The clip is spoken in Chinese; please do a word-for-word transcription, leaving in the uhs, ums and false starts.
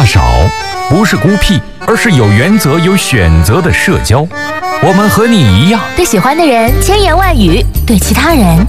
话少，不是孤僻，而是有原则、有选择的社交。我们和你一样， 对喜欢的人千言万语，对其他人